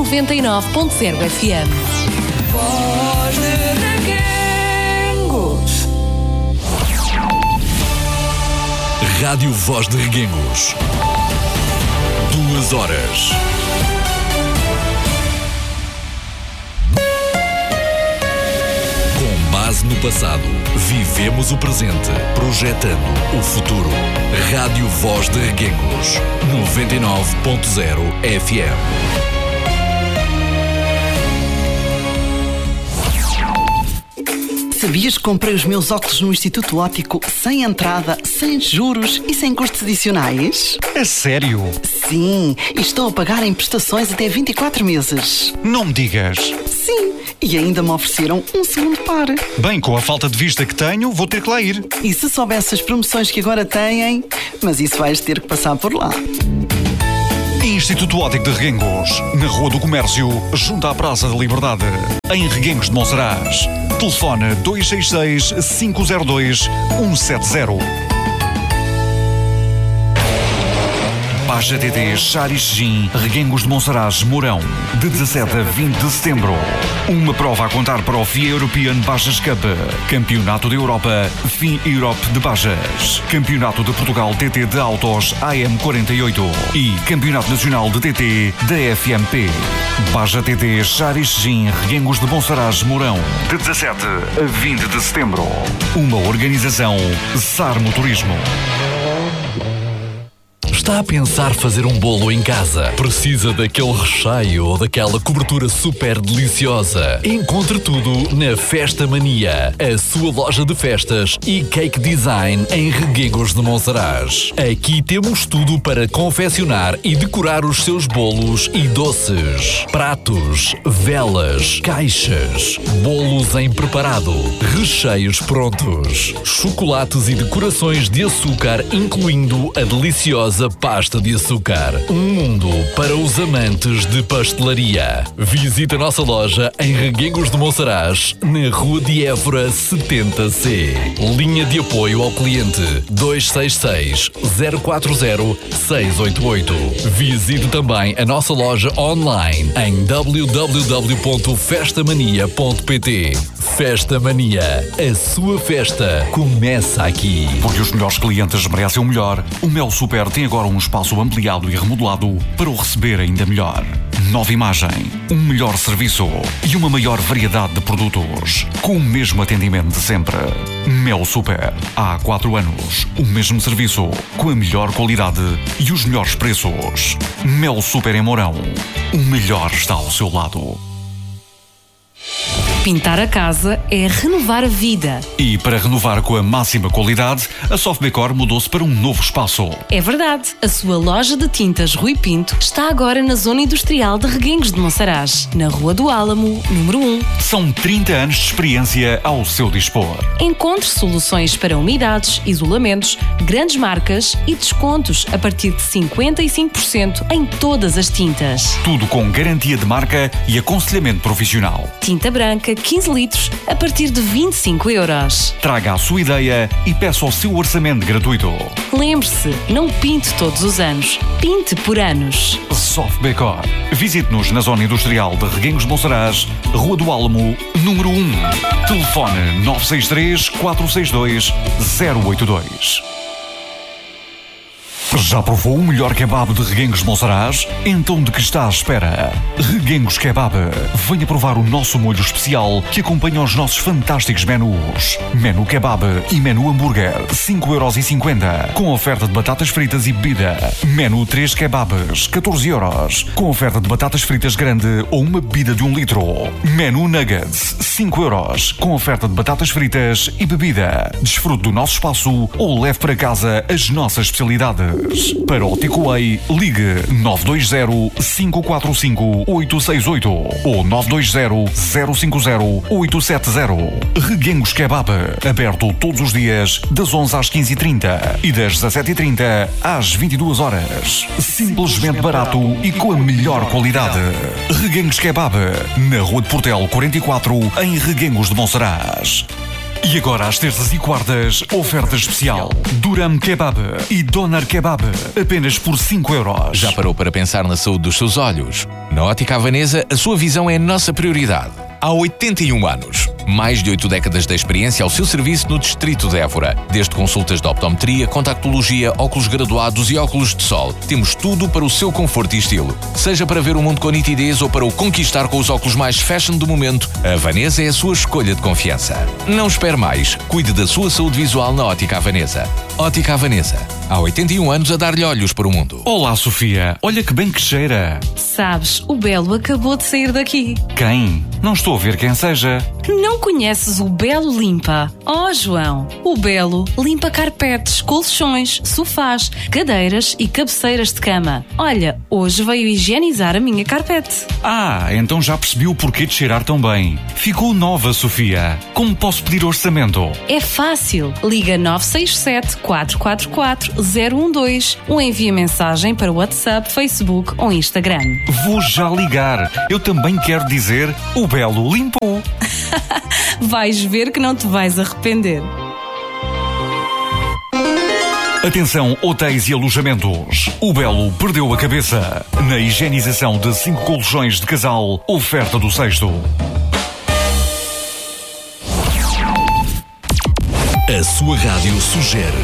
99.0 FM. Voz de Reguengos. Rádio Voz de Reguengos. 2 horas. Com base no passado, vivemos o presente, projetando o futuro. Rádio Voz de Reguengos. 99.0 FM. Sabias que comprei os meus óculos no Instituto Óptico sem entrada, sem juros e sem custos adicionais? É sério? Sim, e estou a pagar em prestações até 24 meses. Não me digas. Sim, e ainda me ofereceram um segundo par. Bem, com a falta de vista que tenho, vou ter que lá ir. E se soubesse as promoções que agora têm, mas isso vais ter que passar por lá. Instituto Óptico de Reguengos, na Rua do Comércio, junto à Praça da Liberdade, em Reguengos de Monsaraz. Telefone 266-502-170. Baja TT Xarixim, Reguengos de Monsaraz, Mourão, de 17 a 20 de setembro. Uma prova a contar para o FIA European Bajas Cup, Campeonato da Europa, FIA Europe de Bajas, Campeonato de Portugal TT de Autos AM48 e Campeonato Nacional de TT da FMP. Baja TT Xarixim, Reguengos de Monsaraz, Mourão, de 17 a 20 de setembro. Uma organização Sarmo Turismo. Está a pensar fazer um bolo em casa? Precisa daquele recheio ou daquela cobertura super deliciosa? Encontre tudo na Festa Mania, a sua loja de festas e cake design em Reguengos de Monsaraz. Aqui temos tudo para confeccionar e decorar os seus bolos e doces. Pratos, velas, caixas, bolos em preparado, recheios prontos, chocolates e decorações de açúcar, incluindo a deliciosa pasta de açúcar. Um mundo para os amantes de pastelaria. Visite a nossa loja em Reguengos de Monsaraz, na Rua de Évora 70C. Linha de apoio ao cliente 266-040-688. Visite também a nossa loja online em www.festamania.pt. Festa Mania, a sua festa começa aqui. Porque os melhores clientes merecem o melhor, o Mel Super tem agora um espaço ampliado e remodelado para o receber ainda melhor. Nova imagem, um melhor serviço e uma maior variedade de produtos, com o mesmo atendimento de sempre. Mel Super, há 4 anos, o mesmo serviço, com a melhor qualidade e os melhores preços. Mel Super em Mourão, o melhor está ao seu lado. Pintar a casa é renovar a vida. E para renovar com a máxima qualidade, a Softdecor mudou-se para um novo espaço. É verdade. A sua loja de tintas Rui Pinto está agora na zona industrial de Reguengos de Monsaraz, na Rua do Álamo, número 1. São 30 anos de experiência ao seu dispor. Encontre soluções para umidades, isolamentos, grandes marcas e descontos a partir de 55% em todas as tintas. Tudo com garantia de marca e aconselhamento profissional. Tinta branca 15 litros a partir de 25 euros. Traga a sua ideia e peça o seu orçamento gratuito. Lembre-se, não pinte todos os anos, pinte por anos. Softdecor. Visite-nos na zona industrial de Reguengos de Monsaraz, Rua do Álamo, número 1. Telefone 963 462 082. Já provou o melhor kebab de Reguengos de Monsaraz? Então de que está à espera? Reguengos Kebab. Venha provar o nosso molho especial que acompanha os nossos fantásticos menus. Menu Kebab e Menu Hambúrguer, 5,50€, com oferta de batatas fritas e bebida. Menu 3 Kebabs, 14€, com oferta de batatas fritas grande ou uma bebida de 1 litro. Menu Nuggets, 5€, com oferta de batatas fritas e bebida. Desfrute do nosso espaço ou leve para casa as nossas especialidades. Para o takeaway, ligue 920-545-868 ou 920-050-870. Reguengos Kebab, aberto todos os dias das 11 às 15h30 e das 17h30 às 22h. Simplesmente barato e com a melhor qualidade. Reguengos Kebab, na Rua de Portel 44, em Reguengos de Monsaraz. E agora, às terças e quartas, oferta especial. Durum Kebab e Doner Kebab, apenas por 5€. Já parou para pensar na saúde dos seus olhos? Na Ótica Havanesa, a sua visão é a nossa prioridade. Há 81 anos. Mais de 8 décadas de experiência ao seu serviço no distrito de Évora. Desde consultas de optometria, contactologia, óculos graduados e óculos de sol. Temos tudo para o seu conforto e estilo. Seja para ver o mundo com nitidez ou para o conquistar com os óculos mais fashion do momento, a Havanesa é a sua escolha de confiança. Não espere mais. Cuide da sua saúde visual na Ótica Havanesa. Ótica Havanesa. Há 81 anos a dar-lhe olhos para o mundo. Olá, Sofia. Olha que bem que cheira. Sabes, o Belo acabou de sair daqui. Quem? Não estou a ver quem seja. Não conheces o Belo Limpa? Oh, João, o Belo limpa carpetes, colchões, sofás, cadeiras e cabeceiras de cama. Olha, hoje veio higienizar a minha carpete. Ah, então já percebi o porquê de cheirar tão bem. Ficou nova, Sofia. Como posso pedir orçamento? É fácil. Liga 967 444 012 ou envia mensagem para o WhatsApp, Facebook ou Instagram. Vou já ligar. Eu também quero dizer, o Belo limpou. Vais ver que não te vais arrepender. Atenção, hotéis e alojamentos. O Belo perdeu a cabeça. Na higienização de 5 colchões de casal, oferta do sexto. A sua rádio sugere.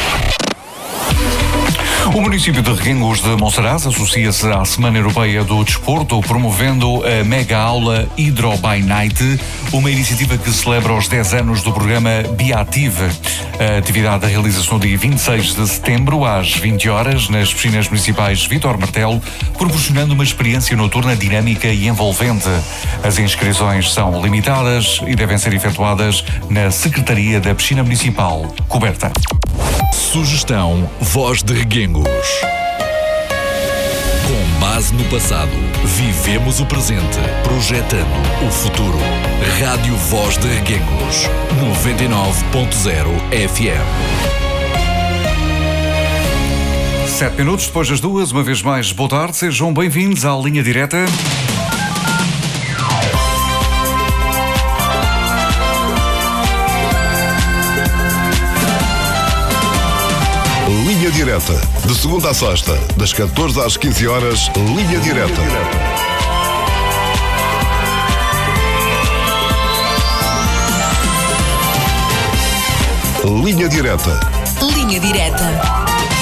O município de Reguengos de Monsaraz associa-se à Semana Europeia do Desporto, promovendo a mega aula Hydro by Night, uma iniciativa que celebra os 10 anos do programa Beative. A atividade realiza-se no dia 26 de setembro, às 20 horas, nas piscinas municipais Vítor Martelo, proporcionando uma experiência noturna dinâmica e envolvente. As inscrições são limitadas e devem ser efetuadas na Secretaria da Piscina Municipal, coberta. Sugestão Voz de Reguengos. Com base no passado, vivemos o presente, projetando o futuro. Rádio Voz de Reguengos, 99.0 FM. 7 minutos depois das 2, uma vez mais, boa tarde, sejam bem-vindos à Linha Direta. Linha Direta, de segunda a sexta, das 14 às 15 horas, Linha Direta. Linha Direta. Linha Direta.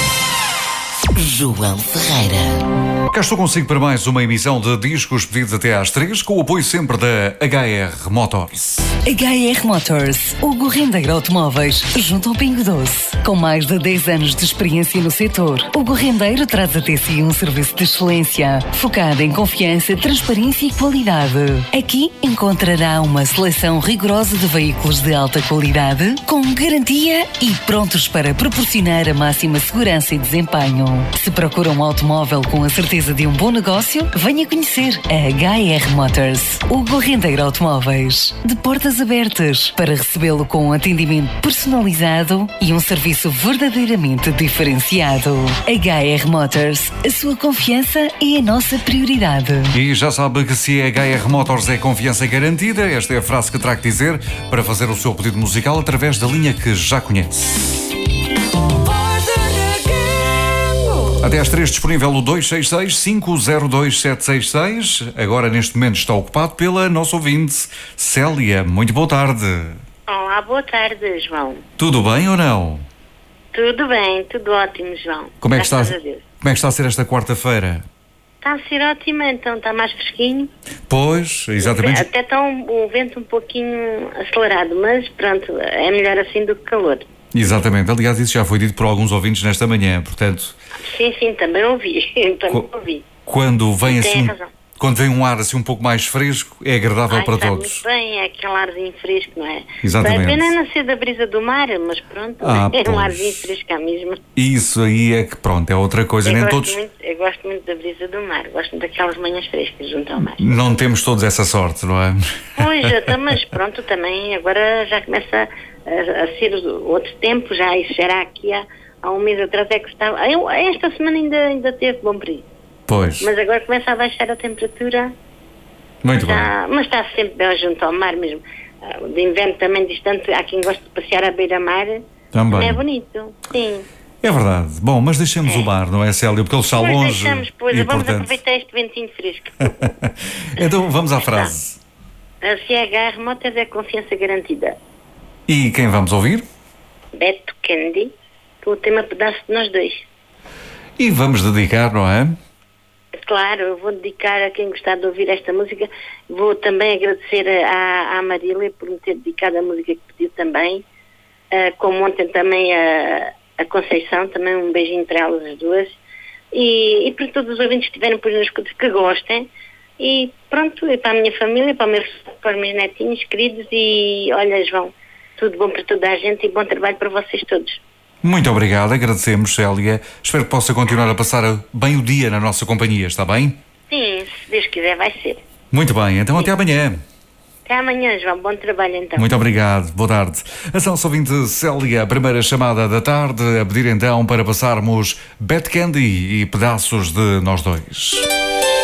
João Ferreira. Cá estou consigo para mais uma emissão de discos pedidos até às 3, com o apoio sempre da HR Motors. HR Motors, Hugo Rendeiro Automóveis, junto ao Pingo Doce. Com mais de 10 anos de experiência no setor, Hugo Rendeiro traz até si um serviço de excelência, focado em confiança, transparência e qualidade. Aqui encontrará uma seleção rigorosa de veículos de alta qualidade, com garantia e prontos para proporcionar a máxima segurança e desempenho. Se procura um automóvel com a certeza de um bom negócio, venha conhecer a HR Motors. Hugo Rendeiro Automóveis, de portas abertas para recebê-lo com um atendimento personalizado e um serviço verdadeiramente diferenciado. HR Motors, a sua confiança é a nossa prioridade. E já sabe que se a HR Motors é confiança garantida, esta é a frase que terá que dizer para fazer o seu pedido musical através da linha que já conhece. Até às 3 disponível o 266-502-766. Agora, neste momento, está ocupado pela nossa ouvinte, Célia. Muito boa tarde. Olá, boa tarde, João. Tudo bem ou não? Tudo bem, tudo ótimo, João. Como é que está a ser esta quarta-feira? Está a ser ótima, então está mais fresquinho. Pois, exatamente. Até está o vento um pouquinho acelerado, mas pronto, é melhor assim do que calor. Exatamente. Aliás, isso já foi dito por alguns ouvintes nesta manhã, portanto... Sim, também ouvi. Quando vem assim, razão. Quando vem um ar assim um pouco mais fresco, é agradável para todos. Muito bem, é aquele arzinho fresco, não é? Exatamente. A pena é não ser da brisa do mar, mas pronto, é um arzinho fresco mesmo. Isso aí é que pronto, é outra coisa. Eu gosto muito da brisa do mar, gosto daquelas manhãs frescas junto ao mar. Não temos todos essa sorte, não é? Pois, mas pronto, também agora já começa a ser outro tempo, isso era aqui há um mês atrás é que estava. Esta semana ainda teve bom período. Pois. Mas agora começa a baixar a temperatura. Muito bem. Mas está sempre bem junto ao mar mesmo. de inverno também distante, há quem gosta de passear à beira-mar. Também É bonito, sim. é verdade. Bom, mas deixemos o bar, não é, Célia? Porque ele está Pois longe. deixamos, pois, e, vamos portanto... aproveitar este ventinho fresco. Então vamos à frase. A CH Remotas é confiança garantida. E quem vamos ouvir? Beto Candy, com o tema Pedaço de Nós Dois. E vamos dedicar, não é? Claro, eu vou dedicar a quem gostar de ouvir esta música. Vou também agradecer à Marília por me ter dedicado a música que pediu também. Como ontem também a Conceição, também um beijinho para elas as duas. E para todos os ouvintes que estiverem por aí nos escutas que gostem. E pronto, e para a minha família, para os meus netinhos queridos. E olha, João, tudo bom para toda a gente e bom trabalho para vocês todos. Muito obrigado, agradecemos, Célia. Espero que possa continuar a passar bem o dia na nossa companhia, está bem? Sim, se Deus quiser vai ser. Muito bem, então até amanhã. Até amanhã, João. Bom trabalho então. Muito obrigado, boa tarde. A nossa ouvinte Célia, a primeira chamada da tarde, a pedir então para passarmos Bad Candy e pedaços de nós dois.